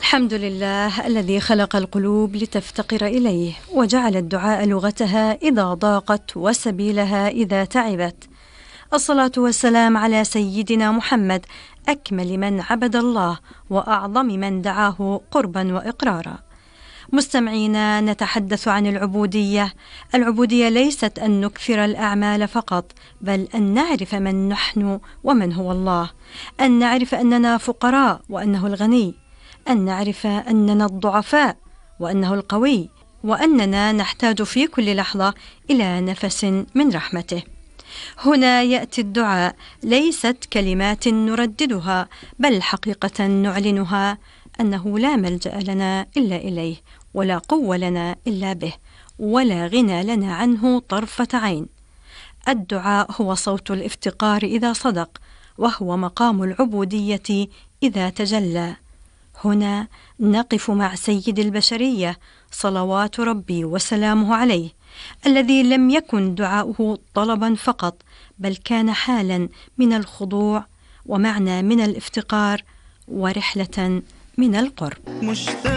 الحمد لله الذي خلق القلوب لتفتقر إليه، وجعل الدعاء لغتها إذا ضاقت وسبيلها إذا تعبت. الصلاة والسلام على سيدنا محمد، أكمل من عبد الله وأعظم من دعاه قربا وإقرارا. مستمعينا، نتحدث عن العبودية. العبودية ليست أن نكثر الأعمال فقط، بل أن نعرف من نحن ومن هو الله، أن نعرف أننا فقراء وأنه الغني، أن نعرف أننا الضعفاء وأنه القوي، وأننا نحتاج في كل لحظة إلى نفس من رحمته. هنا يأتي الدعاء، ليست كلمات نرددها، بل حقيقة نعلنها، أنه لا ملجأ لنا إلا إليه، ولا قوة لنا إلا به، ولا غنى لنا عنه طرفة عين. الدعاء هو صوت الافتقار إذا صدق، وهو مقام العبودية إذا تجلى. هنا نقف مع سيد البشرية صلوات ربي وسلامه عليه، الذي لم يكن دعاؤه طلبا فقط، بل كان حالا من الخضوع، ومعنى من الافتقار، ورحلة من القرب.